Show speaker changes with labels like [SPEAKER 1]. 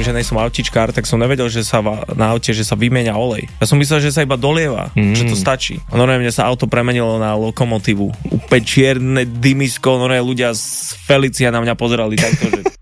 [SPEAKER 1] tým, že nejsom autičkár, tak som nevedel, že sa na aute, že sa vymieňa olej. Ja som myslel, že sa iba dolieva, že to stačí. A normálne sa auto premenilo na lokomotívu. Úplne čierne dymisko, ľudia z Felicia na mňa pozerali takto, že